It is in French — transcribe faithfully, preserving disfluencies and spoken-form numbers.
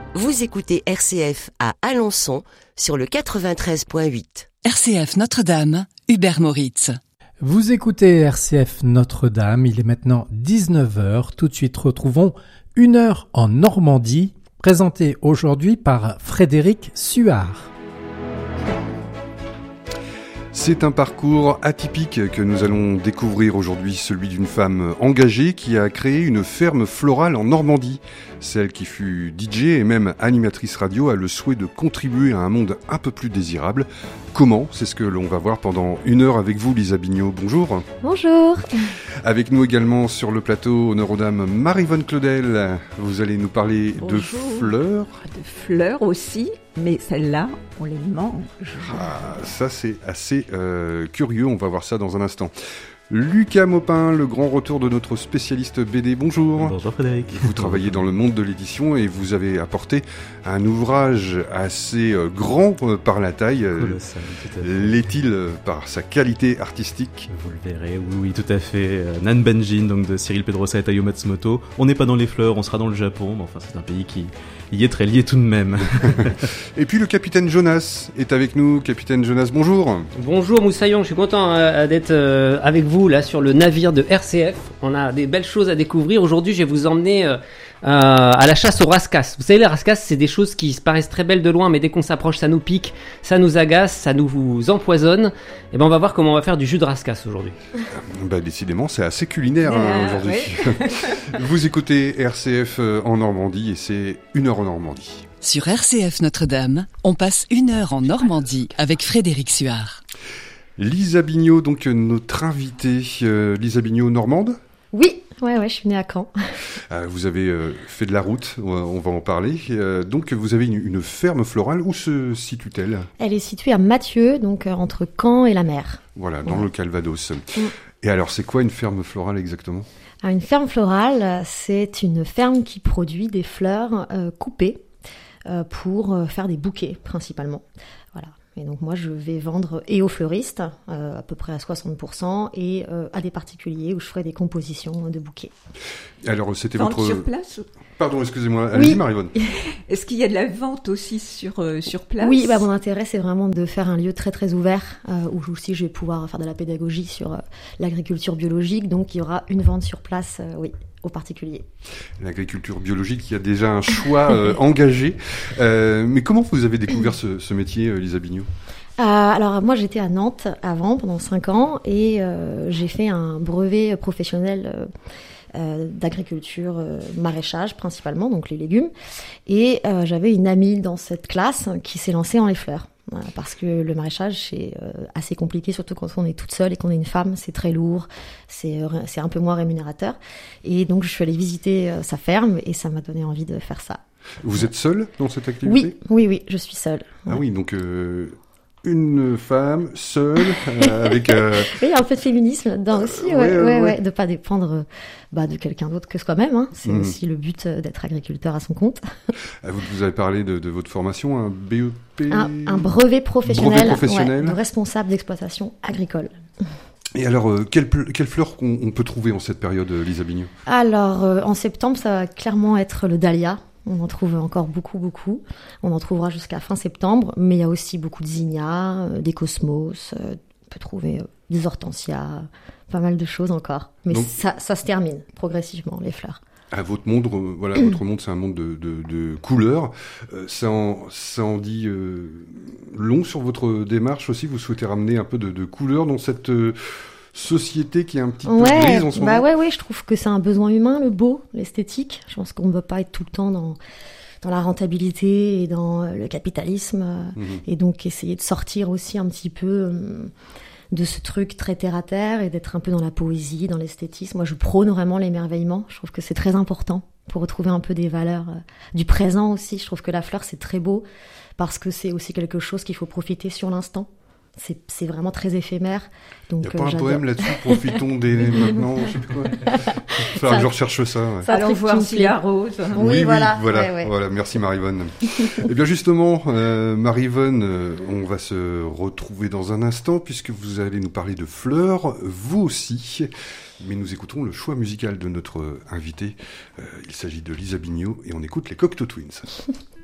Vous écoutez R C F à Alençon sur le quatre-vingt-treize point huit. R C F Notre-Dame, Hubert Moritz. Vous écoutez R C F Notre-Dame, il est maintenant dix-neuf heures. Tout de suite, retrouvons Une heure en Normandie, présentée aujourd'hui par Frédéric Suard. C'est un parcours atypique que nous allons découvrir aujourd'hui, celui d'une femme engagée qui a créé une ferme florale en Normandie. Celle qui fut D J et même animatrice radio a le souhait de contribuer à un monde un peu plus désirable. Comment ? C'est ce que l'on va voir pendant une heure avec vous, Lisa Bignot. Bonjour. Bonjour. Avec nous également sur le plateau, honneur aux dames, Marie-Vonne Claudel. Vous allez nous parler Bonjour. de fleurs. De fleurs aussi, mais celles-là, on les mange. Ah, ça c'est assez euh, curieux, on va voir ça dans un instant. Lucas Maupin, le grand retour de notre spécialiste B D, bonjour. Bonjour Frédéric. Vous travaillez dans le monde de l'édition et vous avez apporté un ouvrage assez euh, grand euh, par la taille. Colossal, tout à fait. L'est-il euh, par sa qualité artistique ? Vous le verrez, oui, oui, tout à fait. Euh, Nan Benjin, donc de Cyril Pedrosa et Tayo Matsumoto. On n'est pas dans les fleurs, on sera dans le Japon, mais enfin c'est un pays qui y est très lié tout de même. Et puis le capitaine Jonas est avec nous. Capitaine Jonas, bonjour. Bonjour Moussaillon, je suis content euh, d'être euh, avec vous là sur le navire de R C F. On a des belles choses à découvrir. Aujourd'hui, je vais vous emmener euh, euh, à la chasse aux rascasses. Vous savez, les rascasses, c'est des choses qui se paraissent très belles de loin, mais dès qu'on s'approche, ça nous pique, ça nous agace, ça nous empoisonne. Et ben, on va voir comment on va faire du jus de rascasse aujourd'hui. Bah, décidément, c'est assez culinaire hein, Euh, aujourd'hui. oui. Vous écoutez R C F en Normandie et c'est Une heure en Normandie. Sur R C F Notre-Dame, on passe une heure en Normandie avec Frédéric Suard. Lisa Bignot, donc notre invitée, euh, Lisa Bignot normande. Oui, ouais, ouais, je suis née à Caen. Euh, vous avez euh, fait de la route, on va, on va en parler. Euh, donc vous avez une, une ferme florale, où se situe-t-elle ? Elle est située à Mathieu, donc euh, entre Caen et la mer. Voilà, dans Ouais. le Calvados. Mm. Et alors, c'est quoi une ferme florale exactement ? Alors, une ferme florale, c'est une ferme qui produit des fleurs euh, coupées euh, pour euh, faire des bouquets principalement. Voilà. Et donc moi, je vais vendre et aux fleuristes, euh, à peu près à soixante pour cent, et euh, à des particuliers où je ferai des compositions de bouquets. Alors, c'était Vente votre... sur place. Pardon, excusez-moi. Allez-y, Oui. Marie-Vonne. Est-ce qu'il y a de la vente aussi sur, euh, sur place ? Oui, bah, mon intérêt, c'est vraiment de faire un lieu très très ouvert, euh, où aussi je vais pouvoir faire de la pédagogie sur euh, l'agriculture biologique. Donc il y aura une vente sur place, euh, oui, aux particuliers. L'agriculture biologique, il y a déjà un choix euh, engagé. Euh, mais comment vous avez découvert ce, ce métier, euh, Lisa Bignot ? Euh, alors moi j'étais à Nantes avant pendant cinq ans et euh, j'ai fait un brevet professionnel euh, euh, d'agriculture euh, maraîchage principalement, donc les légumes, et euh, j'avais une amie dans cette classe qui s'est lancée dans les fleurs. Voilà, parce que le maraîchage c'est euh, assez compliqué, surtout quand on est toute seule et qu'on est une femme, c'est très lourd, c'est, euh, c'est un peu moins rémunérateur, et donc je suis allée visiter euh, sa ferme et ça m'a donné envie de faire ça. Vous êtes seule dans cette activité ? Oui, oui, oui, je suis seule. Ah Ouais. oui, donc euh, une femme seule euh, avec... Euh... Oui, il y a un peu de féminisme là-dedans aussi, ouais, ouais, ouais, ouais. ouais, de pas dépendre euh, bah, de quelqu'un d'autre que soi-même. Hein. C'est Mhm. aussi le but euh, d'être agriculteur à son compte. Vous, vous avez parlé de, de votre formation, un B E P Un, un brevet professionnel, Brevet professionnel. ouais, de responsable d'exploitation agricole. Et alors, euh, quelles quelle fleurs on, on peut trouver en cette période, euh, Lisa Bignot ? Alors, euh, en septembre, ça va clairement être le dahlia. On en trouve encore beaucoup, beaucoup. On en trouvera jusqu'à fin septembre. Mais il y a aussi beaucoup de zinnias, euh, des cosmos. Euh, on peut trouver euh, des hortensias, pas mal de choses encore. Mais Donc- ça, ça se termine progressivement, les fleurs. À votre monde, euh, voilà, votre monde, c'est un monde de, de, de couleurs. Euh, ça, en, ça en dit euh, long sur votre démarche aussi. Vous souhaitez ramener un peu de, de couleurs dans cette euh, société qui est un petit peu Ouais, grise en ce bah moment. ouais, ouais, je trouve que c'est un besoin humain, le beau, l'esthétique. Je pense qu'on ne veut pas être tout le temps dans, dans la rentabilité et dans euh, le capitalisme. euh, Mhm. Et donc essayer de sortir aussi un petit peu euh, de ce truc très terre-à-terre et d'être un peu dans la poésie, dans l'esthétisme. Moi, je prône vraiment l'émerveillement. Je trouve que c'est très important pour retrouver un peu des valeurs euh, du présent aussi. Je trouve que la fleur, c'est très beau parce que c'est aussi quelque chose qu'il faut profiter sur l'instant. C'est, c'est vraiment très éphémère. Il Donc, n'y a pas euh, un j'adore. poème là-dessus, profitons des maintenant, je sais plus quoi. Il va falloir que je recherche ça. Ouais. Ça, Allons c'est voir une s'il clé. arrose. Oui, voilà. voilà, Ouais, ouais. voilà. Merci Marie-Vonne. Eh bien justement, euh, Marie-Vonne, euh, on va se retrouver dans un instant puisque vous allez nous parler de fleurs, vous aussi. Mais nous écouterons le choix musical de notre invité. Euh, il s'agit de Lisa Bignot et on écoute les Cocteau Twins.